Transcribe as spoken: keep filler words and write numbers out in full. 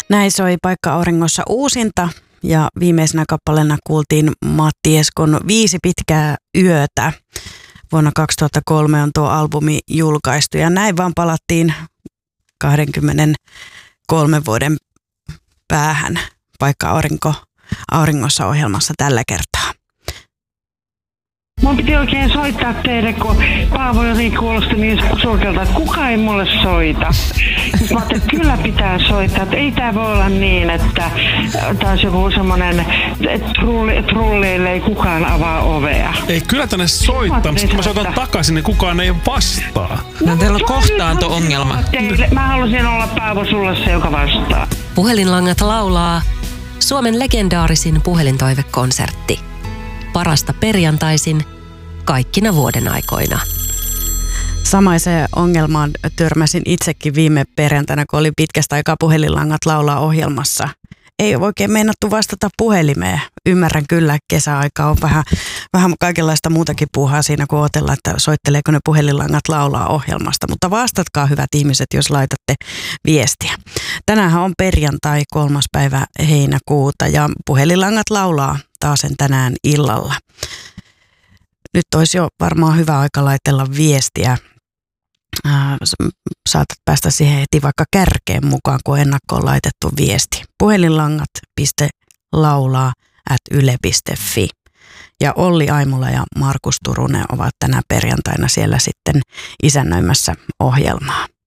Näin soi Paikka auringossa uusinta ja viimeisenä kappaleena kuultiin Matti Eskon Viisi pitkää yötä. Vuonna kaksituhattakolme on tuo albumi julkaistu ja näin vaan palattiin kaksikymmentäkolme vuoden päähän Paikka aurinko, auringossa ohjelmassa tällä kertaa. Mun piti oikein soittaa teille, kun Paavo jotenkin kuulosti niin surkealta, että kukaan ei mulle soita. Sitten mä ajattelin, että kyllä pitää soittaa, että ei tää voi olla niin, että taas joku semmonen, että trulli, trulleille ei kukaan avaa ovea. Ei, kyllä tänne soittaa, mutta kun mä soitan takaisin, niin kukaan ei vastaa. No, teillä on kohtaanto-ongelma. Mä halusin olla Paavo sulle se, joka vastaa. Puhelinlangat laulaa Suomen legendaarisin puhelintoivekonsertti. Parasta perjantaisin kaikkina vuoden aikoina. Samaiseen ongelmaan törmäsin itsekin viime perjantaina, kun oli pitkästä aikaa Puhelinlangat laulaa ohjelmassa. Ei oikein meinattu vastata puhelimeen. Ymmärrän kyllä, kesäaika on vähän, vähän kaikenlaista muutakin puuhaa siinä, kun odotellaan, että soitteleeko ne Puhelinlangat laulaa ohjelmasta. Mutta vastatkaa, hyvät ihmiset, jos laitatte viestiä. Tänäänhän on perjantai kolmas päivä heinäkuuta ja Puhelinlangat laulaa taasen tänään illalla. Nyt olisi jo varmaan hyvä aika laitella viestiä. Saatat päästä siihen heti vaikka kärkeen mukaan, kun ennakkoon laitettu viesti. Puhelinlangat piste laulaa ät yle piste fi. Ja Olli Aimola ja Markus Turunen ovat tänä perjantaina siellä sitten isännöimässä ohjelmaa.